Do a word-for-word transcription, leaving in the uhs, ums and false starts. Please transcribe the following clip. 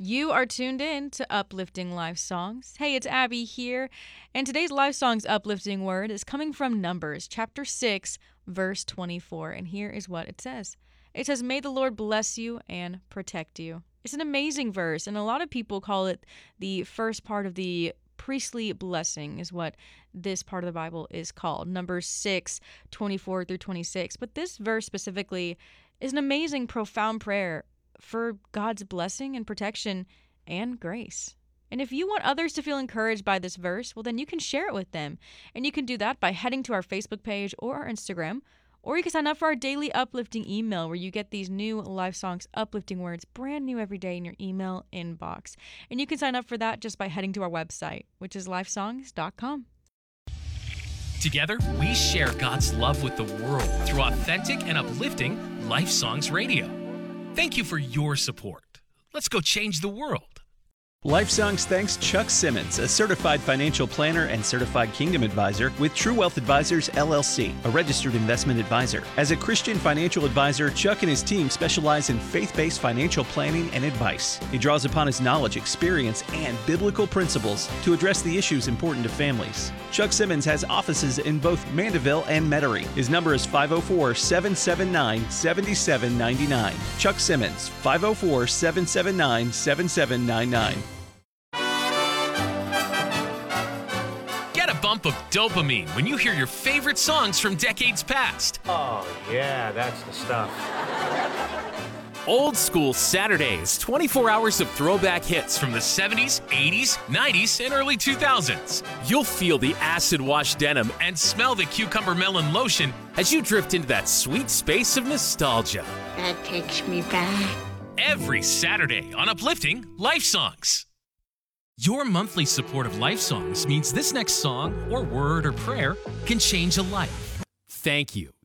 You are tuned in to Uplifting Life Songs. Hey, it's Abby here, and today's Life Songs uplifting word is coming from Numbers, chapter six, verse twenty-four, and here is what it says. It says, "May the Lord bless you and protect you." It's an amazing verse, and a lot of people call it the first part of the priestly blessing is what this part of the Bible is called, Numbers six, twenty-four through twenty-six. But this verse specifically is an amazing, profound prayer for God's blessing and protection and grace. And if you want others to feel encouraged by this verse, well, then you can share it with them. And you can do that by heading to our Facebook page or our Instagram, or you can sign up for our daily uplifting email where you get these new Life Songs uplifting words brand new every day in your email inbox. And you can sign up for that just by heading to our website, which is life songs dot com. Together, we share God's love with the world through authentic and uplifting Life Songs Radio. Thank you for your support. Let's go change the world. Life Songs thanks Chuck Simmons, a certified financial planner and certified Kingdom advisor with True Wealth Advisors, L L C, a registered investment advisor. As a Christian financial advisor, Chuck and his team specialize in faith-based financial planning and advice. He draws upon his knowledge, experience, and biblical principles to address the issues important to families. Chuck Simmons has offices in both Mandeville and Metairie. His number is five oh four, seven seven nine, seven seven nine nine. Chuck Simmons, five oh four, seven seven nine, seven seven nine nine. Get a bump of dopamine when you hear your favorite songs from decades past. Oh, yeah, that's the stuff. Old School Saturdays, twenty-four hours of throwback hits from the seventies, eighties, nineties, and early two thousands. You'll feel the acid-wash denim and smell the cucumber melon lotion as you drift into that sweet space of nostalgia. That takes me back. Every Saturday on Uplifting Life Songs. Your monthly support of Life Songs means this next song or word or prayer can change a life. Thank you.